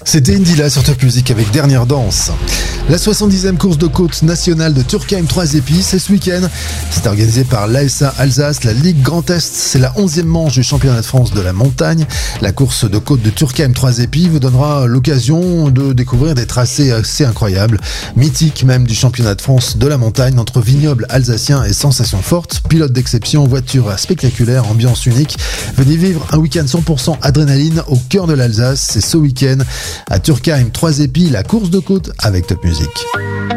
C'était Indila sur Top Music avec Dernière Danse. La 70e course de côte nationale de Turckheim 3 Épis, c'est ce week-end. C'est organisé par l'ASA Alsace, la Ligue Grand Est. C'est la 11e manche du championnat de France de la montagne. La course de côte de Turckheim 3 Épis vous donnera l'occasion de découvrir des tracés assez incroyables, mythiques même du championnat de France de la montagne, entre vignobles alsaciens et sensations fortes, pilotes d'exception, voitures spectaculaires, ambiance unique. Venez vivre un week-end 100% adrénaline au cœur de l'Alsace. C'est ce week-end à Turckheim 3 Épis, la course de côte avec Top Music.